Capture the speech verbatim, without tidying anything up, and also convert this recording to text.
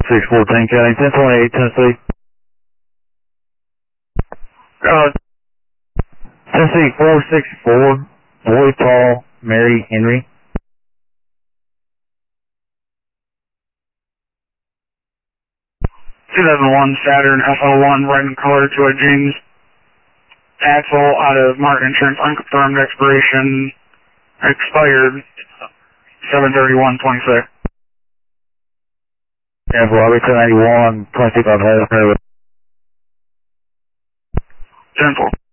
six fourteen County, ten twenty-eight Tennessee. Uh, Tennessee four six four, Boy Paul, Mary Henry. two thousand one Saturn F L one, red in color to a James Axel out of Martin Insurance, unconfirmed expiration, expired seven thirty-one twenty-six. And for Lobby ten ninety-one, twenty-six on Harris. ten four.